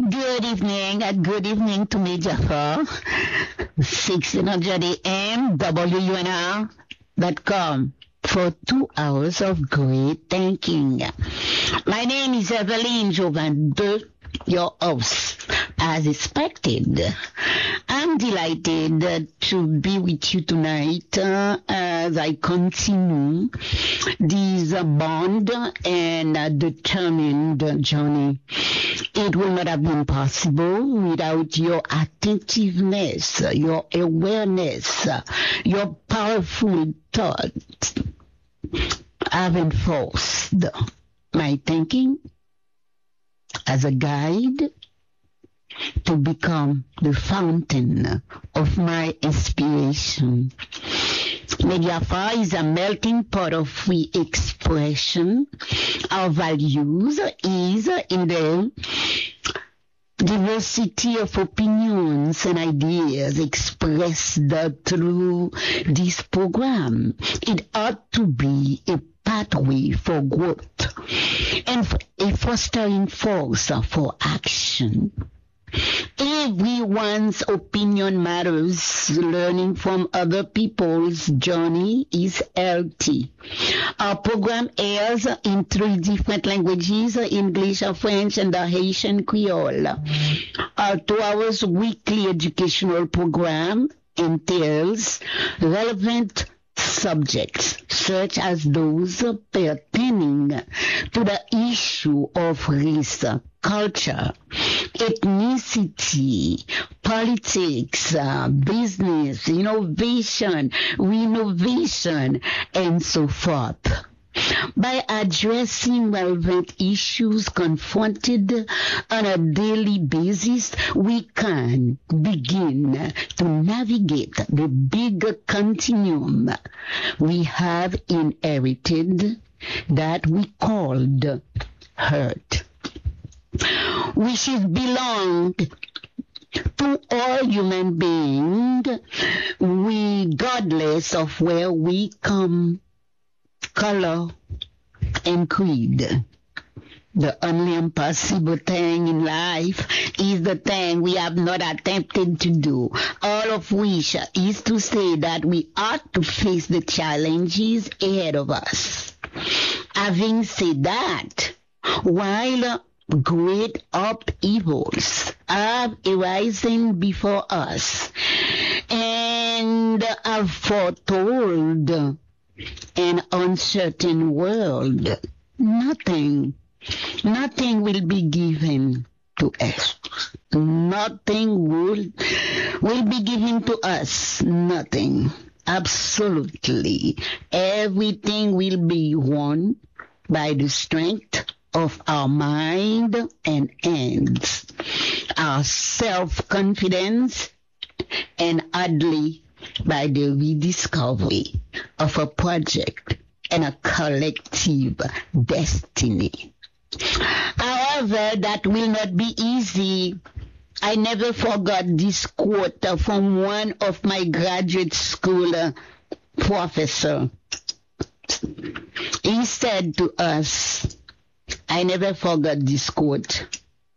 Good evening to Major 4, 1600 AM, WUNR.com for 2 hours of great thinking. My name is Evelyn Jovan de, your host, as expected. I'm delighted to be with you tonight as I continue this bond and determined journey. It will not have been possible without your attentiveness, your awareness, your powerful thoughts have enforced my thinking as a guide to become the fountain of my inspiration. Mediafar is a melting pot of free expression. Our values is in the diversity of opinions and ideas expressed through this program. It ought to be a pathway for growth and a fostering force for action. Everyone's opinion matters. Learning from other people's journey is healthy. Our program airs in 3 different languages, English, French, and the Haitian Creole. Our 2 hours weekly educational program entails relevant subjects such as those pertaining to the issue of race, culture, ethnicity, politics, business, innovation, renovation, and so forth. By addressing relevant issues confronted on a daily basis, we can begin to navigate the big continuum we have inherited that we called hurt, which is belong to all human beings, regardless of where we come, color, and creed. The only impossible thing in life is the thing we have not attempted to do, all of which is to say that we ought to face the challenges ahead of us. Having said that, while great upheavals have arisen before us and have foretold an uncertain world, nothing will be given to us. Nothing will be given to us. Nothing. Absolutely. Everything will be won by the strength of our mind and hands, our self-confidence, and oddly, by the rediscovery of a project and a collective destiny. However, that will not be easy. I never forgot this quote from one of my graduate school professor. He said to us, I never forgot this quote.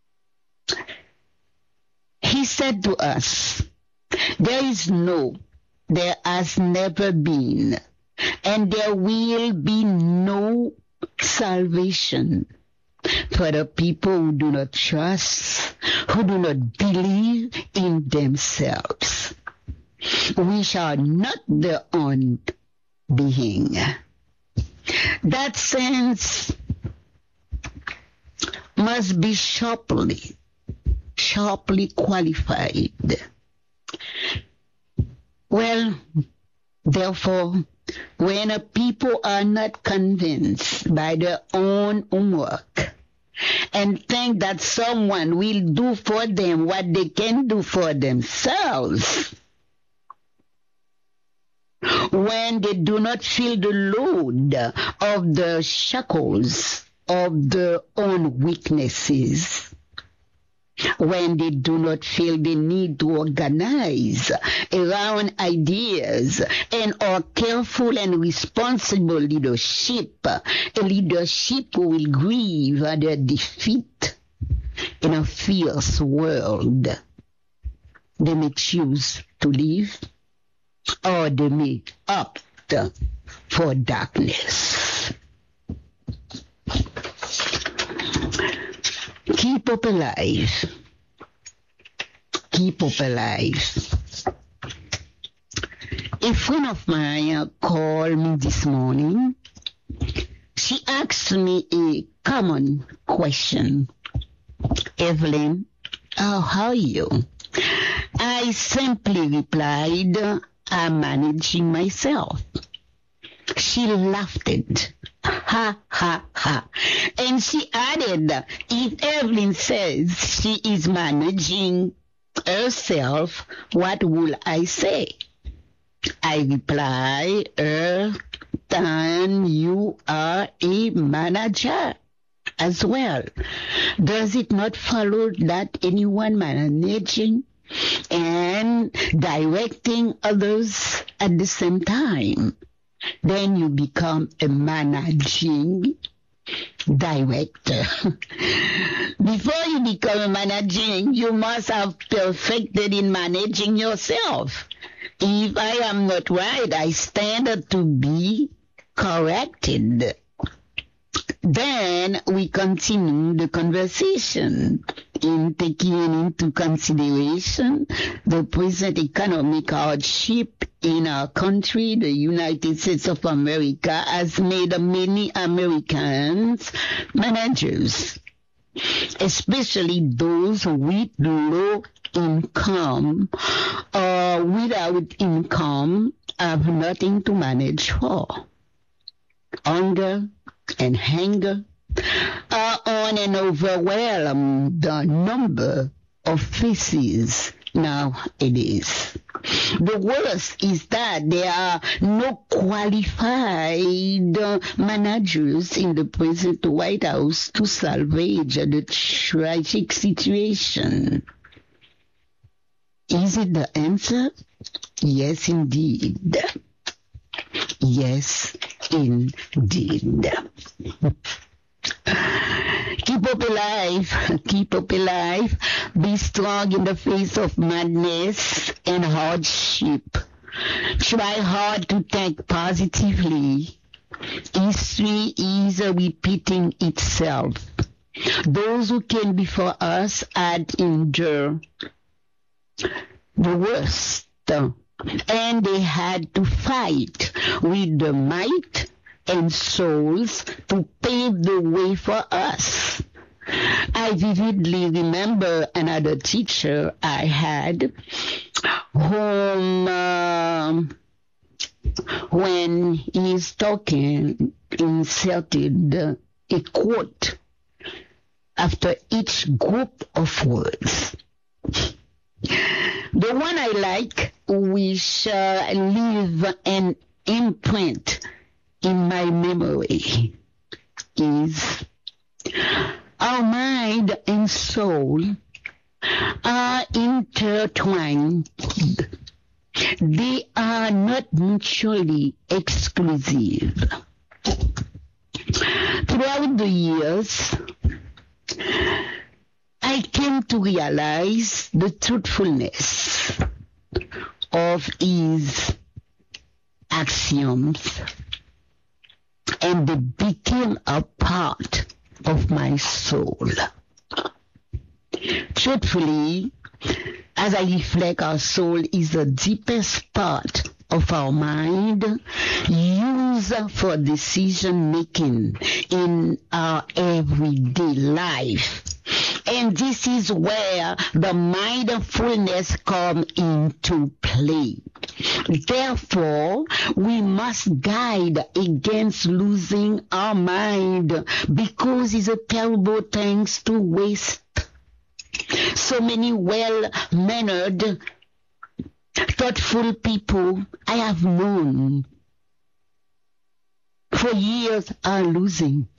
He said to us, there has never been, and there will be no salvation for the people who do not trust, who do not believe in themselves. We shall not their own being. That sense must be sharply qualified. Well, therefore, when a people are not convinced by their own homework and think that someone will do for them what they can do for themselves, when they do not feel the load of the shackles of their own weaknesses, when they do not feel the need to organize around ideas and are careful and responsible leadership, a leadership who will grieve their defeat, a in a fierce world. They may choose to live, or they may opt for darkness. Keep hope alive. Keep hope alive. A friend of mine called me this morning. She asked me a common question. Evelyn, how are you? I simply replied, I'm managing myself. She laughed. Ha, ha, ha. And she added, if Evelyn says she is managing herself, what will I say? I reply, then you are a manager as well. Does it not follow that anyone managing and directing others at the same time, then you become a managing director? Before you become a managing, you must have perfected in managing yourself. If I am not right, I stand to be corrected. Then we continue the conversation in taking into consideration the present economic hardship in our country. The United States of America has made many Americans managers, especially those with low income or without income have nothing to manage for. Hunger and hunger are on and overwhelm the number of faces nowadays. The worst is that there are no qualified managers in the present White House to salvage the tragic situation. Is it the answer? Yes, indeed. Yes, indeed. Keep hope alive. Keep hope alive. Be strong in the face of madness and hardship. Try hard to think positively. History is repeating itself. Those who came before us had endured the worst, and they had to fight with the might and souls to pave the way for us. I vividly remember another teacher I had whom, when he is talking, inserted a quote after each group of words. The one I like, which leave an imprint in my memory, is our mind and soul are intertwined. They are not mutually exclusive. Throughout the years, I came to realize the truthfulness of his axioms, and they became a part of my soul. Truthfully, as I reflect, our soul is the deepest part of our mind, used for decision making in our everyday life. And this is where the mindfulness comes into play. Therefore, we must guide against losing our mind, because it's a terrible thing to waste. So many well-mannered, thoughtful people I have known for years are losing,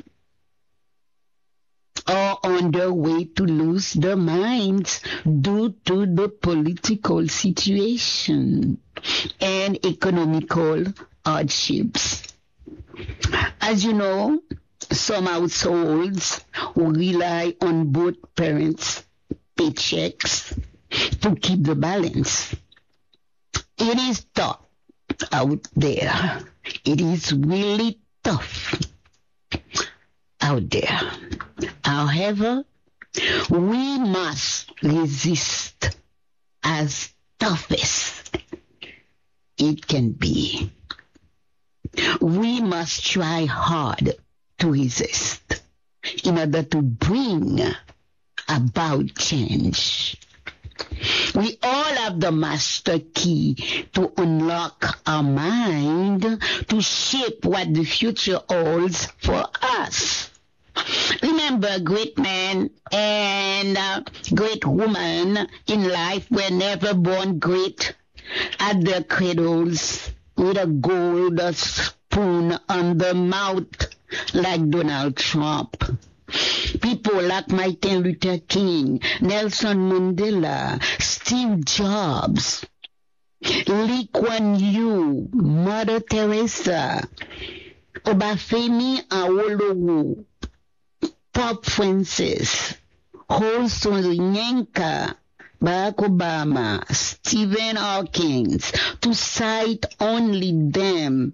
or on their way to lose their minds due to the political situation and economical hardships. As you know, some households rely on both parents' paychecks to keep the balance. It is tough out there. It is really tough out there. However, we must resist as tough as it can be. We must try hard to resist in order to bring about change. We all have the master key to unlock our mind to shape what the future holds for us. Remember, great men and great women in life were never born great at their cradles with a gold spoon on the mouth like Donald Trump. People like Martin Luther King, Nelson Mandela, Steve Jobs, Lee Kuan Yew, Mother Teresa, Obafemi Awolowo, Pope Francis, Soyinka, Barack Obama, Stephen Hawking, to cite only them,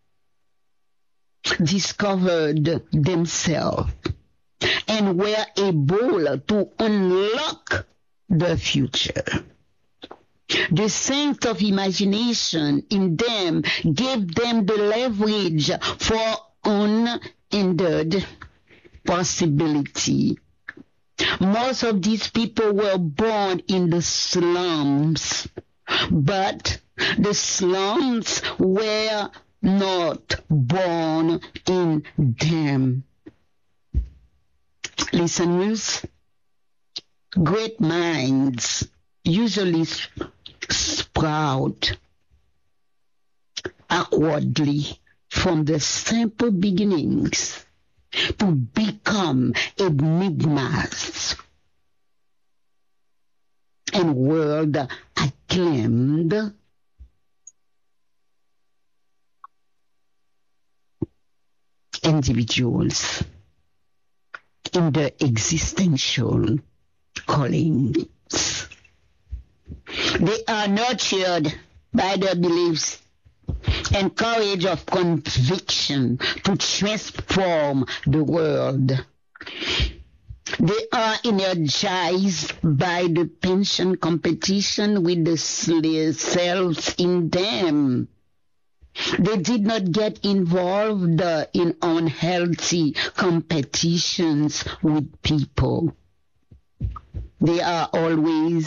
discovered themselves and were able to unlock the future. The strength of imagination in them gave them the leverage for unhindered possibility. Most of these people were born in the slums, but the slums were not born in them. Listeners, great minds usually sprout awkwardly from the simple beginnings to become enigmas and world acclaimed individuals in their existential callings. They are nurtured by their beliefs and courage of conviction to transform the world. They are energized by the pension competition with the selves in them. They did not get involved in unhealthy competitions with people. They are always